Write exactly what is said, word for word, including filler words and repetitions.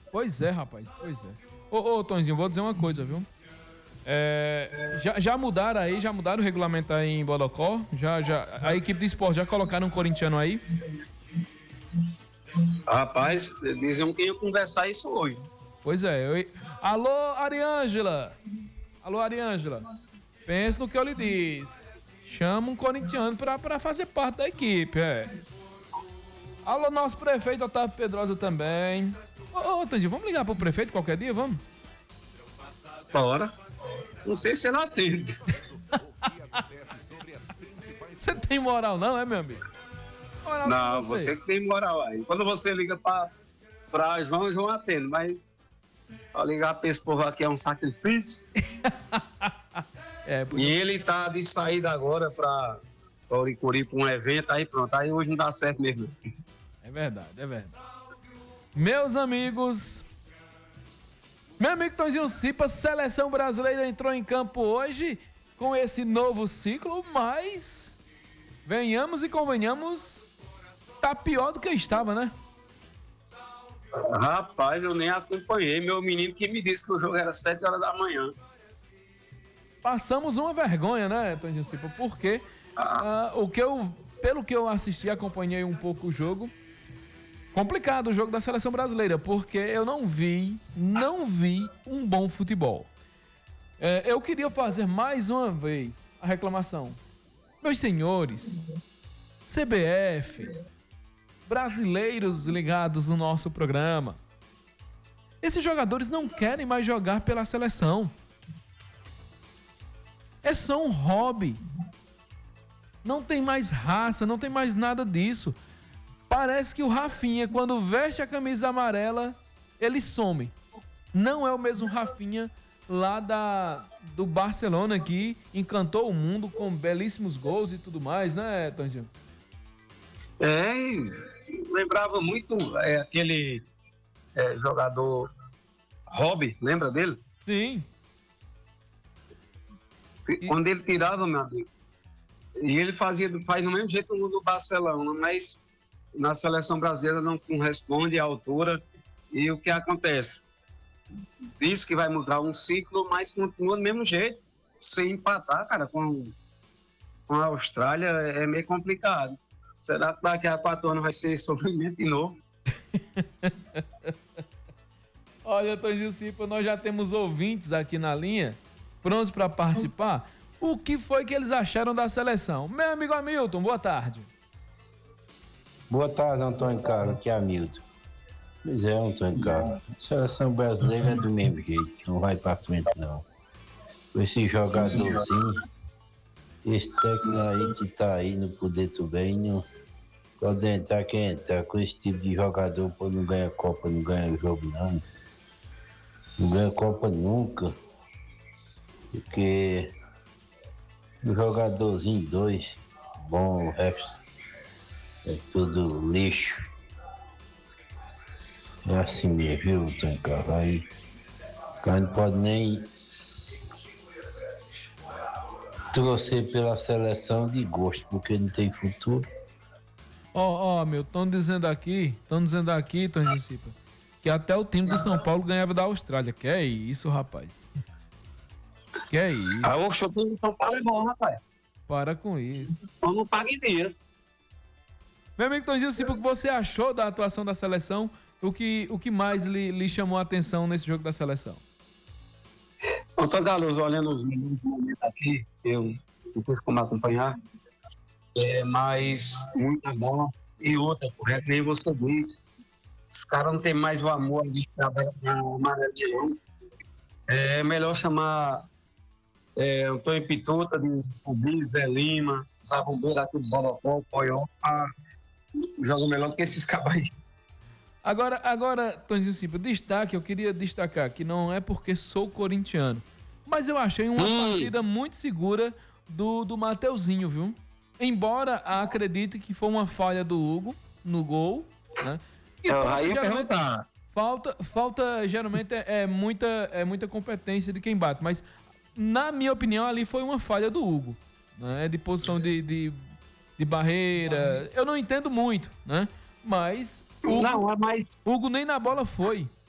Pois é, rapaz, pois é. Ô, ô, Tonzinho, vou dizer uma coisa, viu? É, já, já mudaram aí, já mudaram o regulamento aí em Bodocó? Já, já, a equipe de esporte já colocaram um corintiano aí? Rapaz, diziam que ia conversar isso hoje. Pois é. Eu... Alô, Ariângela! Alô, Ariângela! Pensa no que eu lhe disse. Chama um corintiano pra, pra fazer parte da equipe, é. Alô, nosso prefeito Otávio Pedrosa também. Ô, ô Tanzinho, vamos ligar pro prefeito qualquer dia, vamos? Bora. Não sei se ele atende. Você tem moral não, é, meu amigo? Moral Não, você. você que tem moral aí. Quando você liga pra, pra João, João atende, mas pra ligar pra esse povo aqui é um sacrifício. É, e ele tá de saída agora pra, pra Uricuri pra um evento, aí pronto, aí hoje não dá certo mesmo. É verdade, é verdade. Meus amigos, meu amigo Tonzinho Cipa, seleção brasileira entrou em campo hoje com esse novo ciclo, mas venhamos e convenhamos, tá pior do que estava, né? Rapaz, eu nem acompanhei. Meu menino que me disse que o jogo era sete horas da manhã. Passamos uma vergonha, né, Tonzinho Cipa? Porque ah. uh, o que eu, pelo que eu assisti, acompanhei um pouco o jogo. Complicado o jogo da seleção brasileira, porque eu não vi, não vi um bom futebol. É, eu queria fazer mais uma vez a reclamação. Meus senhores, C B F, brasileiros ligados no nosso programa, esses jogadores não querem mais jogar pela seleção. É só um hobby. Não tem mais raça, não tem mais nada disso. Parece que o Rafinha, quando veste a camisa amarela, ele some. Não é o mesmo Rafinha lá da, do Barcelona que encantou o mundo com belíssimos gols e tudo mais, né, Tonzinho? É, lembrava muito é, aquele é, jogador Robby, lembra dele? Sim. Quando ele tirava, meu amigo, e ele fazia, faz do mesmo jeito no Barcelona, mas na seleção brasileira não corresponde à altura. E o que acontece? Diz que vai mudar um ciclo, mas continua do mesmo jeito. Se empatar, cara, com, com a Austrália é meio complicado. Será que daqui a quatro anos vai ser sofrimento de novo? Olha, Tonzinho Cipa, nós já temos ouvintes aqui na linha, prontos para participar. O que foi que eles acharam da seleção? Meu amigo Hamilton, boa tarde. Boa tarde, Antônio Carlos, aqui é Hamilton. Pois é, Antônio Carlos, a seleção brasileira é do mesmo jeito, não vai pra frente não. Esse jogadorzinho, esse técnico aí que tá aí no poder também, não pode entrar quem entrar com esse tipo de jogador, pô, não ganha Copa, não ganha jogo não. Não ganha Copa nunca. Porque o jogadorzinho dois, bom, o resto é tudo lixo. É assim mesmo, viu, Antônio Carlos? Aí o cara não pode nem torcer pela seleção de gosto, porque não tem futuro. Ó, ó, meu, estão dizendo aqui, estão dizendo aqui, Tonzinho Cipa, que até o time do São Paulo ganhava da Austrália. Que é isso, rapaz? Que é isso? Ah, o time do São Paulo é bom, rapaz. Para com isso. Então não pague dinheiro. Meu amigo Tonzinho Cipa, o que você achou da atuação da seleção? O que, o que mais lhe, lhe chamou a atenção nesse jogo da seleção? Antônio Carlos, olhando os números do momento aqui, eu não tenho como acompanhar, é, mas muita bola e outra, correto, nem você disse. Os caras não têm mais o amor de trabalhar na amarelinha, não. É melhor chamar é, Antônio Pituta, de Rubens, de Lima, Zabumbeira aqui do Bolocó, Poió, joga melhor do que esses cabos aí. Agora, agora, Tonzinho Cipa, destaque, eu queria destacar que não é porque sou corintiano, mas eu achei uma hum. partida muito segura do, do Mateuzinho, viu? Embora acredite que foi uma falha do Hugo no gol, né? E eu falta, aí geralmente, falta, falta, geralmente, é, é, muita, é muita competência de quem bate, mas, na minha opinião, ali foi uma falha do Hugo, né? De posição de, de, de barreira. Eu não entendo muito, né? Mas Hugo, não, mas... Hugo nem na bola foi.